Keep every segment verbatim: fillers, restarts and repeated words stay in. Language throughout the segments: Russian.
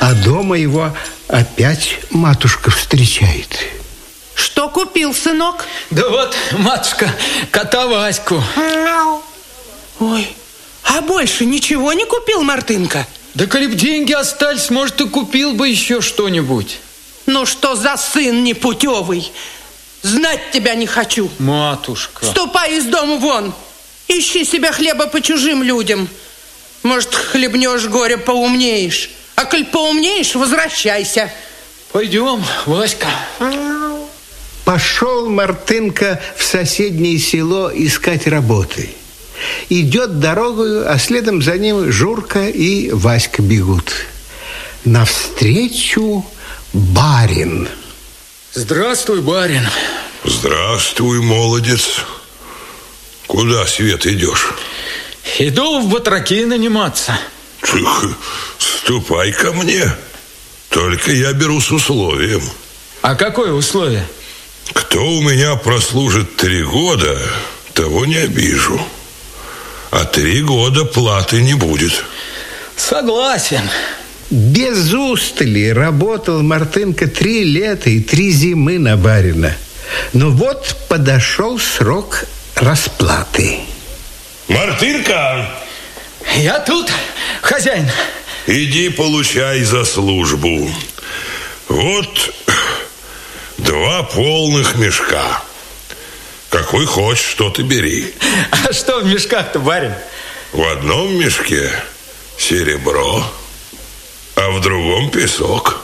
А дома его опять матушка встречает. Что купил, сынок? Да вот, матушка, кота Ваську. Ой, а больше ничего не купил, Мартынка? Да коли б деньги остались, может, и купил бы еще что-нибудь. Ну что за сын непутевый? Знать тебя не хочу. Матушка. Ступай из дома вон. Ищи себе хлеба по чужим людям. Может, хлебнешь горе, поумнеешь. А коль поумнеешь, возвращайся. Пойдем, Васька. Пошел Мартынка в соседнее село искать работы. Идет дорогою, а следом за ним Журка и Васька бегут. Навстречу барин. Здравствуй, барин. Здравствуй, молодец. Куда, Свет, идешь? Иду в батраки наниматься. Тихо, ступай ко мне. Только я беру с условием. А какое условие? Кто у меня прослужит три года, того не обижу. А три года платы не будет. Согласен. Без устали работал Мартынка три лета и три зимы на барина. Но вот подошел срок расплаты. Мартынка! Я тут, хозяин. Иди получай за службу. Вот два полных мешка. Какой хочешь, тот и бери. А что в мешках-то, барин? В одном мешке серебро, а в другом песок.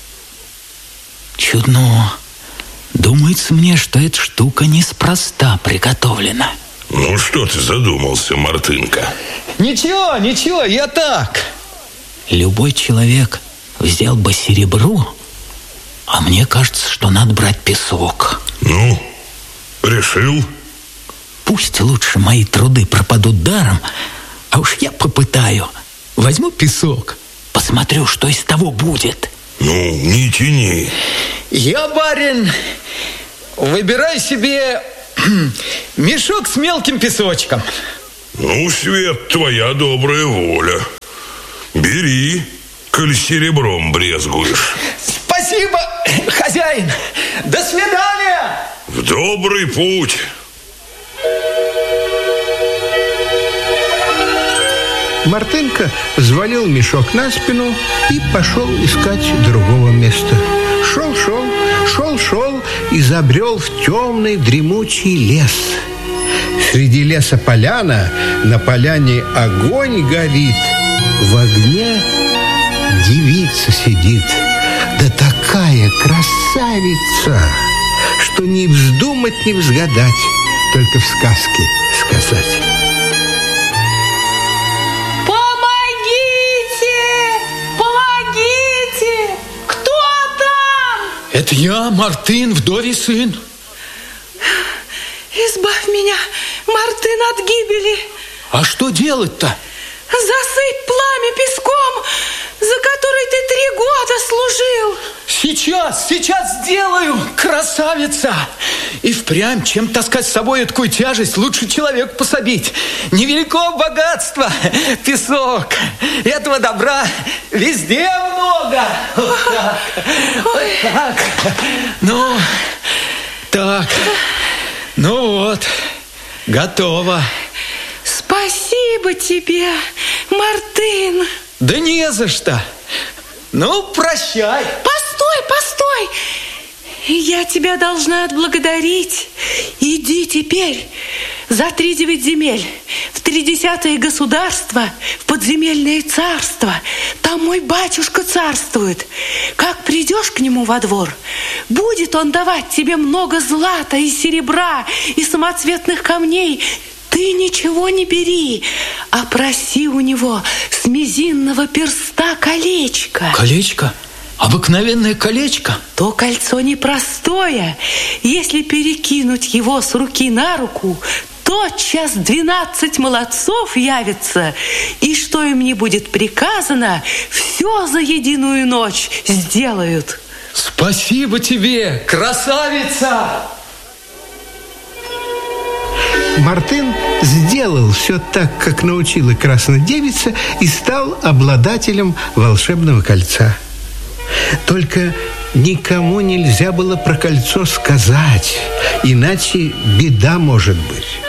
Чудно. Думается мне, что эта штука неспроста приготовлена. Ну, что ты задумался, Мартынка? Ничего, ничего, я так. Любой человек взял бы серебро, а мне кажется, что надо брать песок. Ну, решил? Пусть лучше мои труды пропадут даром, а уж я попытаю. Возьму песок, посмотрю, что из того будет. Ну, не тяни. Я, барин, выбираю себе мешок с мелким песочком. Ну, Свет, твоя добрая воля. Бери, коль серебром брезгуешь. Спасибо, хозяин. До свидания. В добрый путь. Мартынка взвалил мешок на спину и пошел искать другого места. Шел, шел, шел, шел и забрел в темный дремучий лес. Среди леса поляна, на поляне огонь горит, в огне девица сидит. Да такая красавица, что не вздумать, не взгадать, только в сказке сказать. Это я, Мартын, вдовий сын. Избавь меня, Мартын, от гибели. А что делать-то? Засыпь пламя песком, за который ты три года служил. Сейчас, сейчас сделаю, красавица. И впрямь, чем таскать с собой такую тяжесть, лучше человеку пособить. Невелико богатство, песок. Этого добра везде много. Вот так, вот так. Ну, так. Ну вот, готово. Спасибо тебе, Мартын. Да не за что. Ну, прощай. Постой, постой. Я тебя должна отблагодарить. Иди теперь за три девять земель, в тридесятое государство, в подземельное царство. Там мой батюшка царствует. Как придешь к нему во двор, будет он давать тебе много злата и серебра и самоцветных камней. Ты ничего не бери, а проси у него с мизинного перста колечко. Колечко? Обыкновенное колечко? То кольцо непростое. Если перекинуть его с руки на руку, тотчас двенадцать молодцов явится, и что им не будет приказано, все за единую ночь сделают. Спасибо тебе, красавица! Мартын сделал все так, как научила красная девица, и стал обладателем волшебного кольца. Только никому нельзя было про кольцо сказать, иначе беда может быть.